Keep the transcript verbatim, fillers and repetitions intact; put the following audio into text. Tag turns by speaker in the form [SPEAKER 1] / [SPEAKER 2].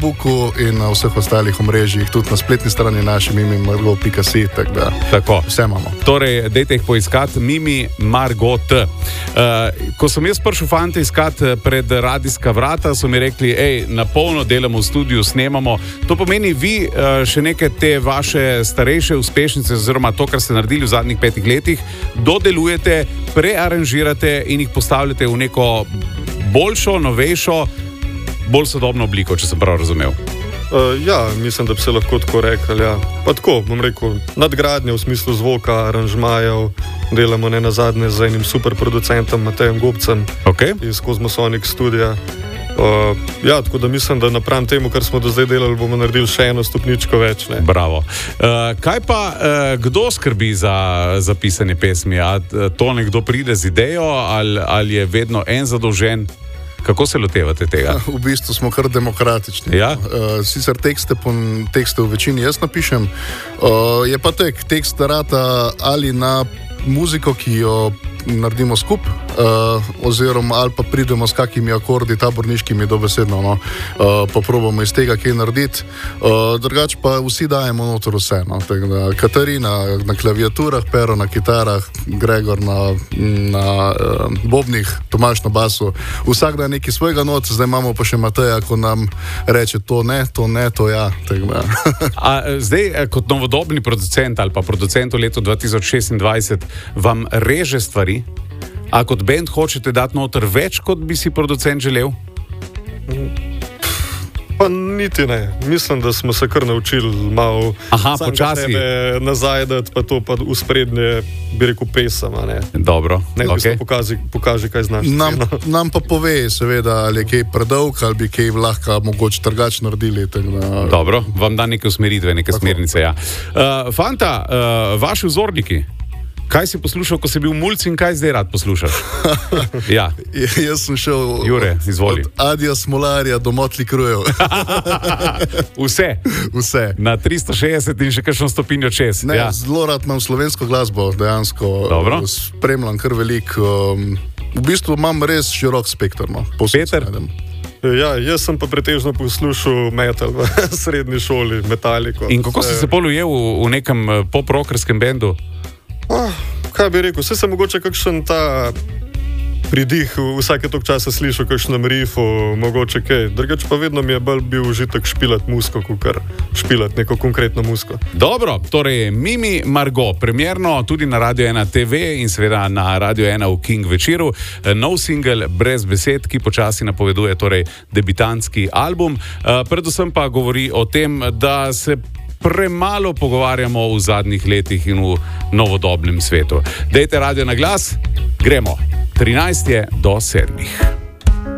[SPEAKER 1] Facebooku in na vseh ostalih omrežjih, tudi na spletni strani naši Mimi Margot pika si, tako da
[SPEAKER 2] Tako.
[SPEAKER 1] vse imamo.
[SPEAKER 2] Torej, dejte jih poiskati, Mimi Margot. Uh, ko sem jaz prišel fante iskati pred radijska vrata, so mi rekli, ej, na polno delamo v studiu, snemamo. To pomeni, vi uh, še neke te vaše starejše uspešnice, oziroma to, kar ste naredili v zadnjih petih letih, dodelujete, prearanžirate in jih postavljate v neko boljšo, novejšo, bolj sodobno obliko, če sem prav razumel.
[SPEAKER 3] Uh, ja, mislim, da bi se lahko tako rekli. Ja. Pa tako, bom rekel, nadgradnje v smislu zvoka, aranžmajev, delamo ne nazadnje z enim super producentom Matejem Gobcem
[SPEAKER 2] Okay.
[SPEAKER 3] iz Cosmosonic studija. Uh, ja, tako da mislim, da napram temu, kar smo do zdaj delali, bomo naredili še eno stopničko več. Ne?
[SPEAKER 2] Bravo. Uh, kaj pa, uh, kdo skrbi za, za pisanje pesmi? A to nekdo pride z idejo ali, ali je vedno en zadolžen? Kako se lotevate tega?
[SPEAKER 1] V bistvu smo kar demokratični.
[SPEAKER 2] Ja?
[SPEAKER 1] Uh, sicer tekste, pon, tekste v večini jaz napišem, uh, je pa tek, tekst rata ali na muziko, ki jo naredimo skup, uh, oziroma ali pa pridemo s kakimi akordi taborniškimi dobesedno, no, uh, pa probamo iz tega kaj narediti. Uh, drugače pa vsi dajemo notor vse, no, tako da Katarina na klaviaturah, Pero na kitarah, Gregor na, na uh, bobnih, Tomaž na basu. Vsak da nekaj svojega not, zdaj imamo pa še Mateja, ko nam reče to ne, to ne, to ja. Tako da.
[SPEAKER 2] A, zdaj, kot novodobni producent ali pa producent v letu dva tisoč šestindvajset, vam reže stvari? A kot band hočete dati noter več, kot bi si producent želel?
[SPEAKER 3] Pa niti ne. Mislim, da smo se kar naučili malo
[SPEAKER 2] Aha, počasi.
[SPEAKER 3] nazaj dati, pa to pa v sprednje, bi rekel, pesem. Ne,
[SPEAKER 2] Dobro,
[SPEAKER 3] ne
[SPEAKER 2] okay.
[SPEAKER 3] pokaži, pokaži, kaj znaš.
[SPEAKER 1] Nam, nam pa pove, seveda, ali je kaj predolg, ali bi kaj lahko mogoče trgač naredili. Da...
[SPEAKER 2] Dobro, vam da neke usmeritve, neke Tako. smernice. Ja. Uh, fanta, uh, vaši vzorniki, kaj si poslušal, ko si bil mulc in kaj zdaj rad poslušaš? Ja.
[SPEAKER 1] Ja, jaz sem šel
[SPEAKER 2] Jure, izvoli.
[SPEAKER 1] od Adija Smolarja do Motley Cruev.
[SPEAKER 2] Vse.
[SPEAKER 1] Vse.
[SPEAKER 2] Na tristo šestdeset in še kakšno stopinjo čez.
[SPEAKER 1] Ne,
[SPEAKER 2] Ja.
[SPEAKER 1] zelo rad imam slovensko glasbo, dejansko.
[SPEAKER 2] Dobro.
[SPEAKER 1] Spremljam kar veliko. Um, v bistvu imam res širok spekter. No,
[SPEAKER 2] Peter?
[SPEAKER 3] Ja, jaz sem pa pretežno poslušal metal v srednji šoli, Metallico.
[SPEAKER 2] In kako si se pol ujel v, v nekem pop-rockerskem bendu?
[SPEAKER 3] Oh, kaj bi rekel, vse sem mogoče kakšen ta pridih, vsake tok časa slišal kakšnem rifu, mogoče kaj. Drugač pa vedno mi je bolj bil užitek špilat musko, kakor špilat neko konkretno musko.
[SPEAKER 2] Dobro, torej Mimi Margot, premierno tudi na Radio ena T V in seveda na Radio ena v King večeru. Nov singel Brez besed, ki počasi napoveduje torej debitantski album. Predvsem pa govori o tem, da se premalo pogovarjamo v zadnjih letih in v novodobnem svetu. Dejte radio na glas, gremo. trinajst je do sedmih.